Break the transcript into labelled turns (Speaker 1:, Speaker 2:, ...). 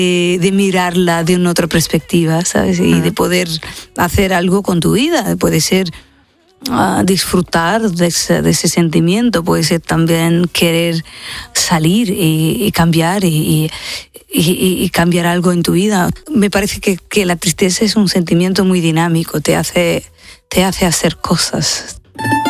Speaker 1: de mirarla de una otra perspectiva, ¿sabes? Y de poder hacer algo con tu vida. Puede ser disfrutar de ese sentimiento, puede ser también querer salir y cambiar y cambiar algo en tu vida. Me parece que la tristeza es un sentimiento muy dinámico, te hace hacer cosas.